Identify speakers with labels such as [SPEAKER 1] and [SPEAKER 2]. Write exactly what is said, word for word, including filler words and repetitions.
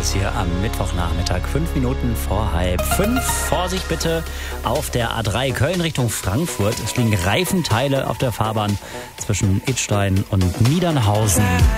[SPEAKER 1] Verkehrs hier am Mittwochnachmittag. Fünf Minuten vor halb fünf. Vorsicht bitte auf der A drei Köln Richtung Frankfurt. Es liegen Reifenteile auf der Fahrbahn zwischen Idstein und Niedernhausen.